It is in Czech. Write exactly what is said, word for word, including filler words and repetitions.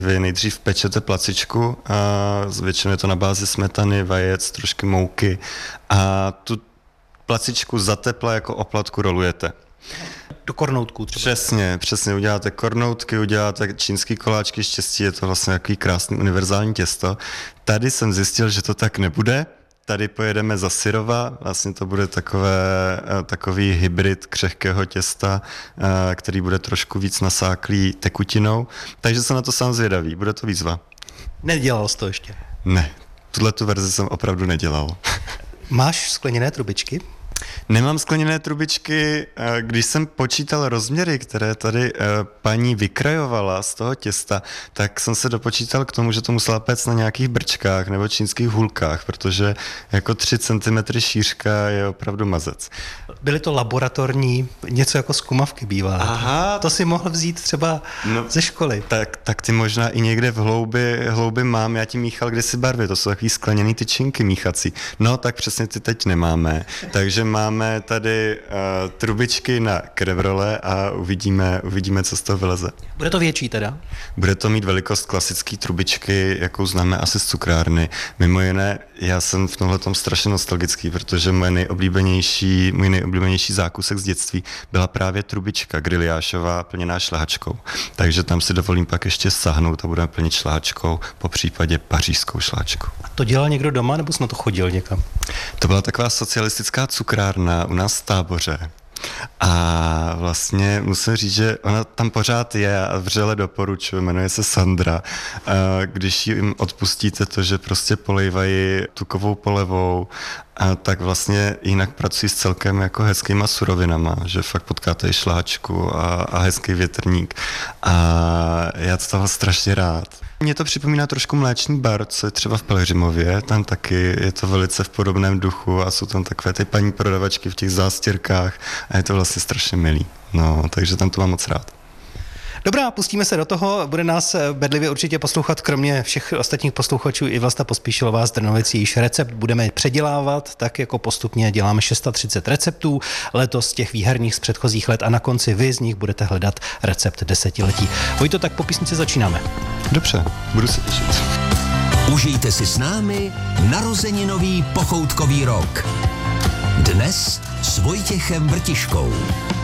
Vy nejdřív pečete placičku, a většinou je to na bázi smetany, vajec, trošku mouky a tu placičku za tepla jako oplatku rolujete. Do kornoutků třeba. Přesně, přesně. Uděláte kornoutky, uděláte čínský koláčky, štěstí je to vlastně takový krásný univerzální těsto. Tady jsem zjistil, že to tak nebude. Tady pojedeme za syrova, vlastně to bude takové, takový hybrid křehkého těsta, který bude trošku víc nasáklý tekutinou, takže jsem na to sám zvědavý, bude to výzva. Nedělal jsi to ještě? Ne, tuhle tu verzi jsem opravdu nedělal. Máš skleněné trubičky? Nemám skleněné trubičky, když jsem počítal rozměry, které tady paní vykrajovala z toho těsta, tak jsem se dopočítal k tomu, že to musela péct na nějakých brčkách nebo čínských hulkách, protože jako tři centimetry šířka je opravdu mazec. Byly to laboratorní, něco jako z kumavky bývá. Aha. To si mohl vzít třeba no, ze školy. Tak, tak ty možná i někde v hloubi, hloubi mám, já ti míchal kdysi barvy, to jsou takový skleněný tyčinky míchací. No tak přesně ty teď nemáme, takže máme tady uh, trubičky na krevrole a uvidíme, uvidíme, co z toho vyleze. Bude to větší teda? Bude to mít velikost klasické trubičky, jakou známe asi z cukrárny. Mimo jiné, já jsem v tomhletom strašně nostalgický, protože moje nejoblíbenější, můj nejoblíbenější zákusek z dětství byla právě trubička griliášová, plněná šlehačkou. Takže tam si dovolím pak ještě sahnout a budeme plnit šlehačkou, po případě pařížskou šlehačkou. A to dělal někdo doma, nebo jsi na to chodil někam? To byla taková socialistická cukrárna u nás v Táboře. A vlastně musím říct, že ona tam pořád je a vřele doporučuji, jmenuje se Sandra. Když jim odpustíte to, že prostě polejvají tukovou polevou, a tak vlastně jinak pracují s celkem jako hezkýma surovinama, že fakt potkáte i šláčku a, a hezký větrník. A já to toho strašně rád. Mně to připomíná trošku mléčný bar, co je třeba v Pelhřimově, tam taky je to velice v podobném duchu a jsou tam takové ty paní prodavačky v těch zástěrkách a je to vlastně strašně milý. No, takže tam to mám moc rád. Dobrá, pustíme se do toho. Bude nás bedlivě určitě poslouchat, kromě všech ostatních posluchačů, i Vlasta Pospíšilová z Drnovic. Jejíž recept budeme předělávat, tak jako postupně děláme třicet šest receptů, letos těch výherních z předchozích let a na konci vy z nich budete hledat recept desetiletí. Vojto, tak po písnici začínáme. Dobře, budu se těšit. Užijte si s námi narozeninový pochoutkový rok. Dnes s Vojtěchem Vrtiškou.